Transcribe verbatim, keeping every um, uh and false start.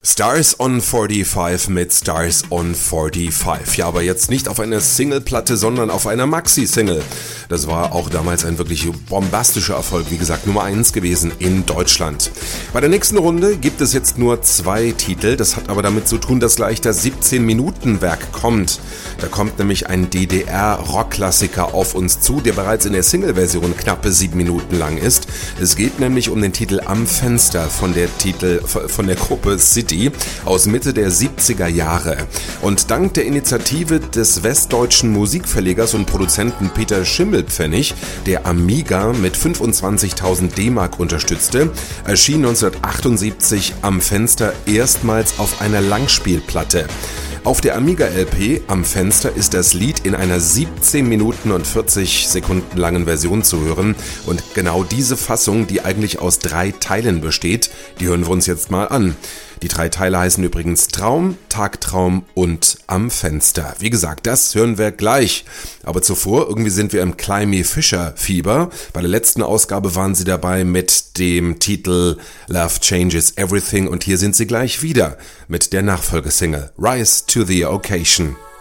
Stars on forty-five mit Stars on forty-five. Ja, aber jetzt nicht auf einer Singleplatte, sondern auf einer Maxi-Single. Das war auch damals ein wirklich bombastischer Erfolg, wie gesagt, Nummer eins gewesen in Deutschland. Bei der nächsten Runde gibt es jetzt nur zwei Titel. Das hat aber damit zu tun, dass gleich das siebzehn-Minuten-Werk kommt. Da kommt nämlich ein D D R-Rockklassiker auf uns zu, der bereits in der Single-Version knappe sieben Minuten lang ist. Es geht nämlich um den Titel Am Fenster von der Titel von der Gruppe City aus Mitte der siebziger Jahre. Und dank der Initiative des westdeutschen Musikverlegers und Produzenten Peter Schimmelpfennig, der Amiga mit fünfundzwanzigtausend D-Mark unterstützte, erschien neunzehnhundertachtundsiebzig Am Fenster erstmals auf einer Langspielplatte. Auf der Amiga-L P Am Fenster ist das Lied in einer siebzehn Minuten und vierzig Sekunden langen Version zu hören. Und genau diese Fassung, die eigentlich aus drei Teilen besteht, die hören wir uns jetzt mal an. Die drei Teile heißen übrigens Traum, Tagtraum und Am Fenster. Wie gesagt, das hören wir gleich. Aber zuvor, irgendwie sind wir im Climby Fisher Fieber. Bei der letzten Ausgabe waren sie dabei mit dem Titel Love Changes Everything und hier sind sie gleich wieder mit der Nachfolgesingle Rise to the Occasion.